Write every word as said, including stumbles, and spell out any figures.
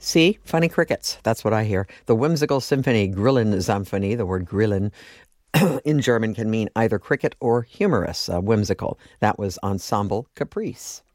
See, funny crickets. That's what I hear. The whimsical symphony, Grillen-Symphonie, the word Grillen in German can mean either cricket or humorous, uh, whimsical. That was Ensemble Caprice.